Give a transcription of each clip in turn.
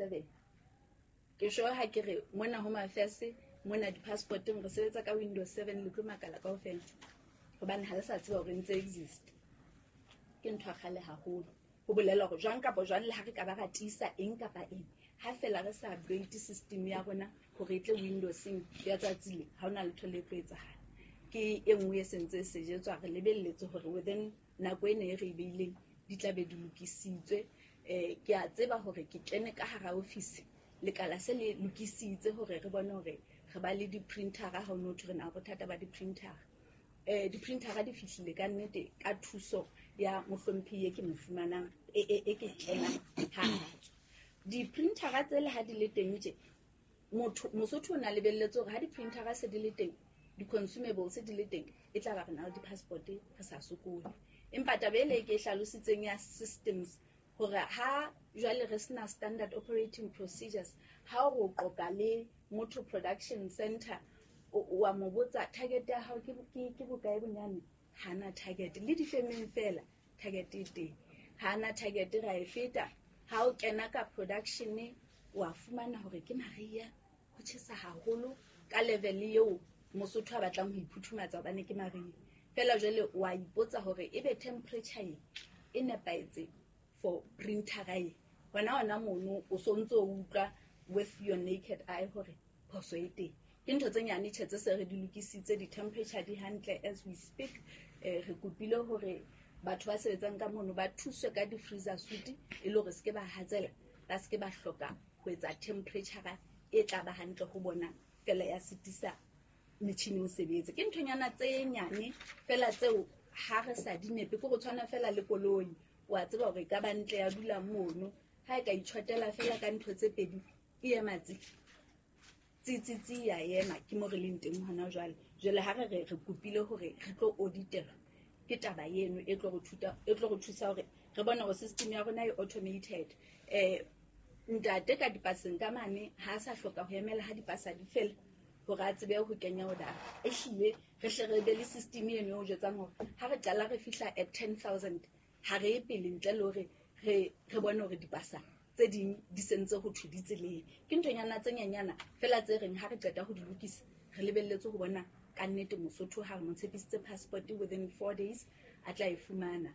7 ke sure ha ke re mona Home Affairs mona di-passporteng re sebetsa ka Windows 7 le tlo makala kaofela hobane ha le sa tseba hore ntse exist ke ntho a kgale haholo ho bolela hore jwang kapa jwang le ha re ka ba ratisa eng kapa eng ha fela re sa update system ya rona hore e tle Windowsing ya tsatsile ha hona letho le tlo etsahala ke e nngwe e sentse se jetswa re lebelletse hore within nako ena e re ibeileng di tla be di lokisitswe ke a tseba hore ke kene ka hara office lekala se le lokisitse hore re bone hore re ba le di-printer ha ono thwe re na bothata ba di-printer di-printer di fihlile ka nnete ka thuso ya mohlomphi e ke mo fumanang e ke kenang ha di-printer tsele ha di le teng tje Mosotho o na lebelletse hore ha di-printer se di le teng di-consumables di le teng e tla ba re na le di-passport re sa sokole empa tabele ke hlalositseng ya systems hore ha jwale re sena standard operating procedures ha o qoqa le motor production center wa mo botsa target ya hao ke bokae bonyane hana target le difemeng fela target e teng hana target ra e feta ha o kena ka production wa fumana hore ke maria ho tshisa haholo ka level eo Mosotho a batlang ho iphuthumatsa hobane ke maria fela jwale wa ipotsa hore ebe temperature e nepaetse for printer gae hona mono o sontso o utlwa with your naked eye hore phoso e teng ke ntho tse nyane tshetse se re di lokisitse di-temperature di hantle as we speak re kopile hore batho ba sebetsang ka mono ba thuswe ka di-freezer suit e le hore se ke ba hatsela ba se ke ba hloka ho etsa temperature e tla ba hantle ho bona fela ya sitisa metjhini o sebetse ke nthonyana tse nyane fela tseo ha re sa di nepe go tshwana fela le koloi wa tseba hore ka ba ntle ya dula mono ha e ka itshotela fela ka ntho tse pedi e ematsi tsitsitsi ya ema ke mo re leng teng hona jwale ha re kopile hore re tlo auditela ke taba yeno e tlo go thusa hore re bone hore system ya rona e automated ntate ka dipaseng ka mane ha sa hloka ho emela ha dipasa di fela hore a tsebe ho kenya order e hlile re hle re be le system eno ho jetsang hore ha re qala re fihla at 10,000 ha re e pele ntle le hore re bone hore dipasa tse ding di sentse ho thwe di tseleng ke ntonyana tse nyenyana fela tse reng ha re qeta ho di lokisa re lebelletse ho bona ka nnete Mosotho ha mo tshepisitse passport within 4 days a tla e fumana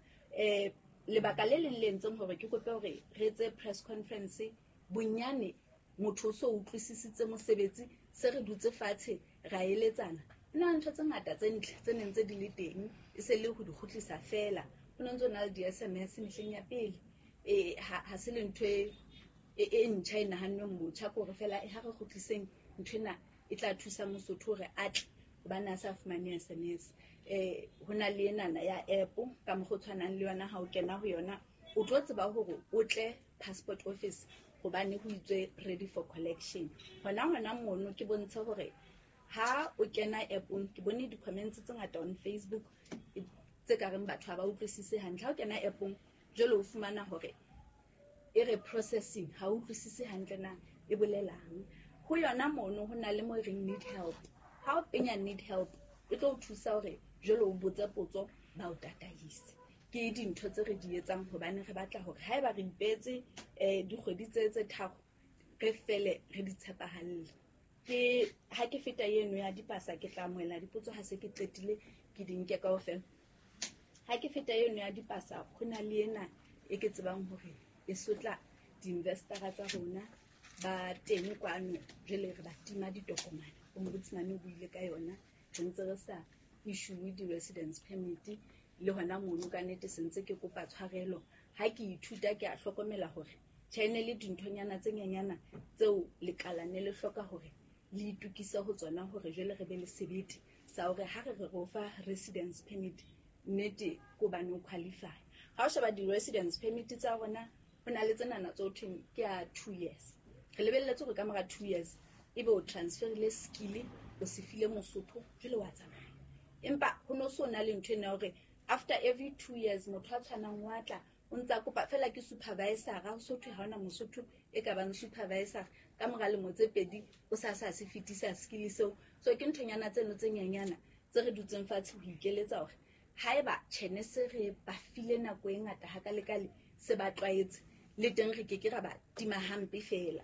lebaka le leng le entseng hore ke kope hore re etse press conference bonyane motho o so utlwisisitse mosebetsi se re dutse fatshe ra eletsana nna ntho tse ngata tse ntle tse neng tse di le teng e se le ho di khutlisa fela ho ntse na le di-SMS mehleng ya pele ha se le ntho e ntjha e nahanweng motjha ko re fela ha re khutliseng nthwena e tla thusa Mosotho hore atle hobane a sa fumane SMS hona le enana ya app ka mo go tshwanang le yona ha o kena ho yona o tlo tseba hore o tle passport office hobane ho itswe ready for collection hona mono ke bontshe hore ha o kena appong ke bone di-comments tse ngata on Facebook tse ka reng batho ba utlwisise hantle ha o kena appong jalo o fumana hore e re processing ha o utlwisise hantle na e bolelang ho yona mono ho na le mo ring need help ha o penya need help e tlo thusa hore jalo o botsa potso ba o tataise ke dintho tse re di etsang hobane re batla hore ha eba re ipetse dikgwedi tse tharo re fele re di tshepahalle ke ha ke feta yeno ya dipasa ke tla moela dipotso ha se ke qetile ke dinke kaofela ha ke feta yeno ya dipasa hona le ena e ke tsebang hore e sotla di-investor tsa rona ba teng kwano jele re ba tima ditokomane o mbotsana o buile ka yona ntse re sa issue di-residence permit le hona mono ka nnete sentse ke kopa tshwarelo ha ke ithuta ke a hlokomela hore channel le dinthonyana tse nyenyana tseo lekalane le hloka hore le itukisa ho tsona hore jele re be le sebete sa hore ha re go fa residence permit nnete ko bane o qualify ha o sheba di-residence permit tsa rona hona le tsenana tso thweng ke a 2 years re lebelletse hore ka mora 2 years ebe o transferile skill o se file Mosotho jele wa tsamaya empa ho no so na le ntho ena hore after every 2 years motho a tshwanang wa tla o ntsa kopa fela ke supervisor ga o so thwe ha ona Mosotho e ka bang supervisor ka mora le motse pedi o sa se fitisa skill so ke nthonyana tseno tse nyanyana tse re dutseng fatshe ho ikeletsa hore haeba tshene se re ba file nako e ngata ha ka lekale se ba tlwaetse le teng re ke ra ba tima hampe fela